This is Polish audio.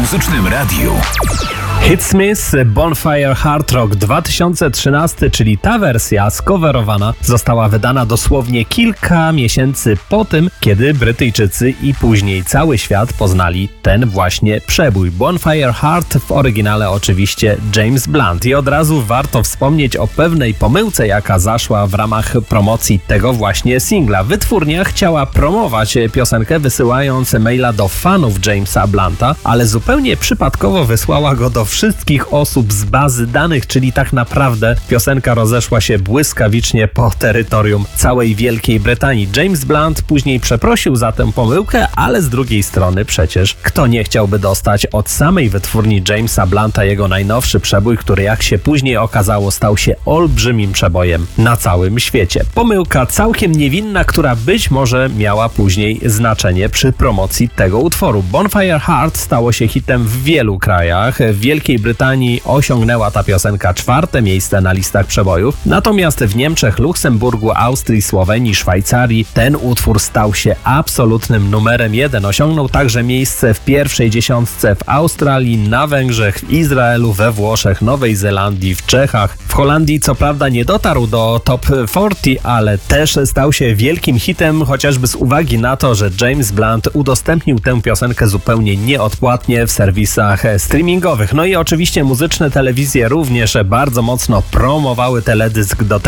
Muzycznym Radiu. Hitsmith Bonfire Hard Rock 2013, czyli ta wersja skowerowana, została wydana dosłownie kilka miesięcy po tym, kiedy Brytyjczycy i później cały świat poznali ten właśnie przebój. Bonfire Hard, w oryginale oczywiście James Blunt. I od razu warto wspomnieć o pewnej pomyłce, jaka zaszła w ramach promocji tego właśnie singla. Wytwórnia chciała promować piosenkę, wysyłając maila do fanów Jamesa Blunta, ale zupełnie przypadkowo wysłała go do wszystkich osób z bazy danych, czyli tak naprawdę piosenka rozeszła się błyskawicznie po terytorium całej Wielkiej Brytanii. James Blunt później przeprosił za tę pomyłkę, ale z drugiej strony przecież kto nie chciałby dostać od samej wytwórni Jamesa Blunta jego najnowszy przebój, który jak się później okazało stał się olbrzymim przebojem na całym świecie. Pomyłka całkiem niewinna, która być może miała później znaczenie przy promocji tego utworu. Bonfire Hard stało się hitem w wielu krajach. W Wielkiej Brytanii osiągnęła ta piosenka 4. miejsce na listach przebojów, natomiast w Niemczech, Luksemburgu, Austrii, Słowenii, Szwajcarii ten utwór stał się absolutnym numerem 1. Osiągnął także miejsce w pierwszej dziesiątce w Australii, na Węgrzech, w Izraelu, we Włoszech, Nowej Zelandii, w Czechach. W Holandii co prawda nie dotarł do top 40, ale też stał się wielkim hitem, chociażby z uwagi na to, że James Blunt udostępnił tę piosenkę zupełnie nieodpłatnie w serwisach streamingowych. No i oczywiście muzyczne telewizje również bardzo mocno promowały teledysk do